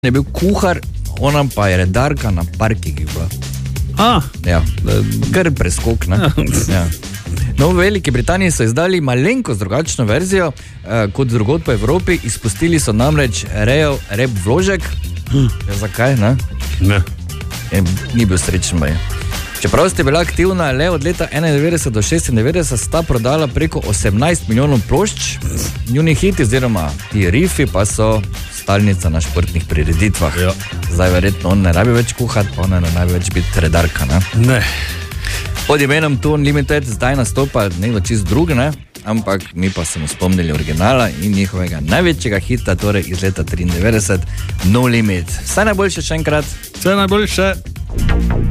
je bil kuhar, ona pa je redarka na parkingih bila. Ja, kar preskok, ne? Ja. No, v Veliki Britaniji so izdali malenkost drugačno verzijo, kot drugod po Evropi, izpustili so namreč rejev rep vložek. Ja, zakaj, ne? Ne. Ni bil srečen baj. Čeprav ste bila aktivna le od leta 91 do 96, sta prodala preko 18 milijonov plošč, njuni hiti oziroma ti rifi pa so stalnica na športnih prireditvah. Ja. Zdaj verjetno on ne rabi več kuhati, pa ona ne rabi več biti redarka, ne? Ne. Pod imenom Tour Limited zdaj nastopa nekdo čist drug, ne? Ampak mi pa smo spomnili originala in njihovega največjega hita, torej iz leta 93, No Limit. Vse najboljše še enkrat. Vse najboljše.